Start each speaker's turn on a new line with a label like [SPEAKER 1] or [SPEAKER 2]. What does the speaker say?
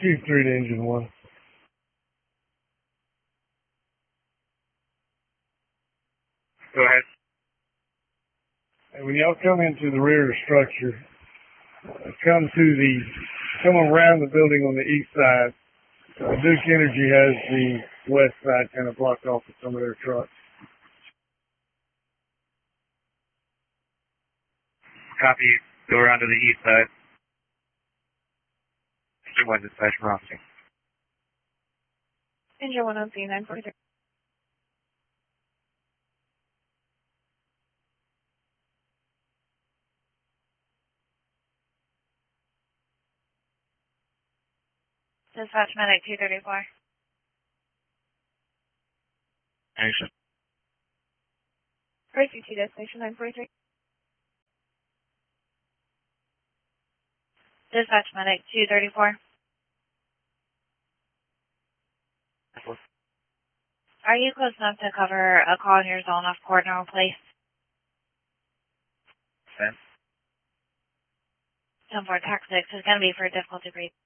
[SPEAKER 1] Chief 3 to Engine 1.
[SPEAKER 2] Go ahead.
[SPEAKER 1] And when y'all come into the rear of the structure, come around the building on the east side. Duke Energy has the west side kind of blocked off with some of their trucks.
[SPEAKER 2] Copy. Go around to the east side. Engine 1 dispatch from officer.
[SPEAKER 3] Engine 1 on scene, 943. Dispatch medic 234.
[SPEAKER 2] Action.
[SPEAKER 3] RCT destination 943. Dispatch medic 234. Are you close enough to cover a call in your zone off Coronado Place?
[SPEAKER 2] 10.
[SPEAKER 3] 10-4, TAC 6 is going to be for difficulty breathing.